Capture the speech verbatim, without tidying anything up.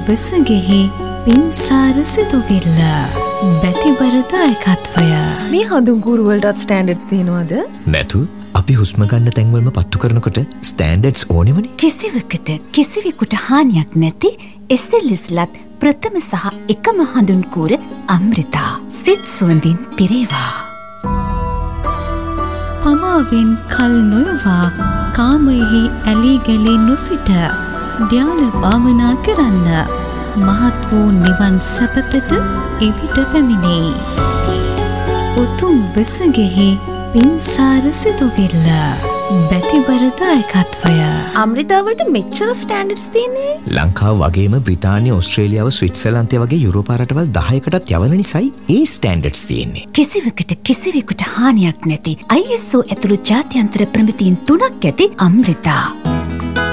වෙසගෙහි පින්සාර සිතුවිල්ල බැතිබරදායකත්වය. මේ හඳුන්කූරු වලටත් ස්ටෑන්ඩඩ්ස් තියෙනවද? නැතු අපි හුස්ම ගන්න තැන්වලම පත්තු කරනකොට ස්ටෑන්ඩඩ්ස් ඕනෙමනේ. කිසිවකට කිසිවෙකුට හානියක් නැති එස් එල් එස් ලත් ප්‍රථම සහ එකම හඳුන්කූර අමෘතා. සිත් සුවඳින් පිරේවා. පමාවෙන් කල් නොයවා කාමයෙහි ඇලී ගැලී නොසිට ධ්‍යාන භාවනා කරන්න. මහත් වූ නිවන් සැපතට එවිට පැමිණෙයි. උතුම් වෙසගෙහි පින්සාර සිතුවිල්ල බැතිබරදායකත්වය. අමෘතාවලට මෙච්චර ස්ටෑන්ඩඩ්ස් තියෙන්නේ? ලංකාව වගේම බ්‍රිතාන්‍ය, ඕස්ට්‍රේලියාව, ස්විට්සර්ලන්තය වගේ යුරෝපා රටවල් දහයකටත් යවන නිසායි ඒ ස්ටෑන්ඩඩ්ස් තියෙන්නේ. කිසිවකට කිසිවෙකුට හානියක් නැති ආයි එස් ඕ ඇතුළු ජාත්‍යන්තර ප්‍රමිතීන් තුනක් ඇති අමෘතා.